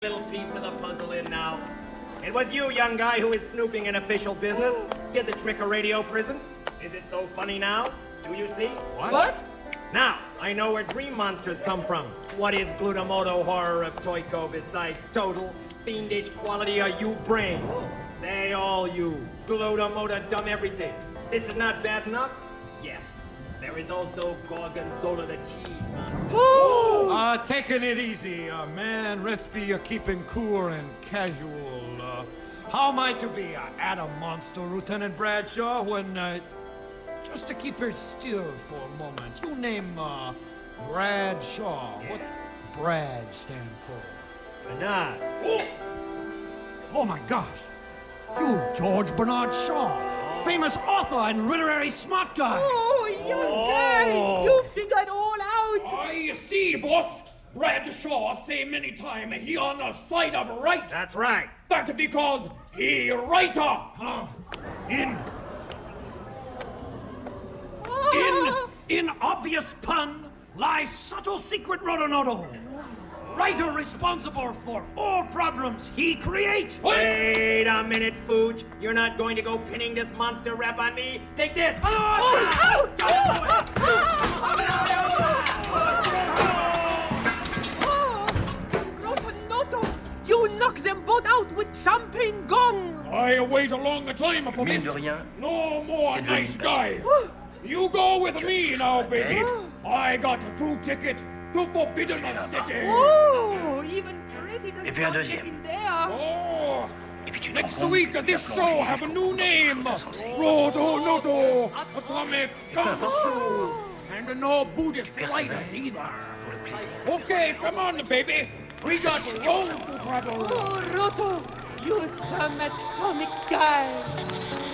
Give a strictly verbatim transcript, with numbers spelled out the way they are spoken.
Little piece of the puzzle in now. It was you, young guy, who is snooping in official business. Did the trick of radio prison. Is it so funny now? Do you see? What? What? Now, I know where dream monsters come from. What is Glutamoto horror of Toyko besides total fiendish quality of you brain? They all you. Glutamoto dumb everything. This is not bad enough? Yes. There is also Gorgonzola the cheese monster. Uh, taking it easy, uh, man. Let's be uh, keeping cool and casual. Uh, how am I to be uh, Adam Monster, Lieutenant Bradshaw, when, uh, just to keep her still for a moment, you name, uh, Bradshaw. Yeah. What Brad stand for? Bernard. Oh. Oh my gosh. You, George Bernard Shaw. Famous author and literary smart guy. Oh, young Oh. guy, you figured all out. I see, boss. Bradshaw say many time he on the side of right. That's right. That because he writer. Huh? In... Oh. In... In obvious pun lies subtle secret, Rodonado. Writer responsible for all problems he creates. Wait a minute, Fooge. You're not going to go pinning this monster rap on me? Take this! Oh, Rotonoto, you knock them both out with champagne gong. I wait a long time for Mine this. de rien, No more c'est devenu nice du guy. You go with me now, baby. I got a true ticket to Forbidden City. Oh, even President Et puis un can't deuxième. get in there. Oh. Et puis tu te Next rends compte week, que this tu as show plongé have a jusqu'au new bout dans name. quelque chose d'insensé. Rodo Atomic Gumshoe. And no Buddhist writers either. Pour le plaisir. Okay, come on, baby. We got road to travel. Oh, Roto, you some atomic guy.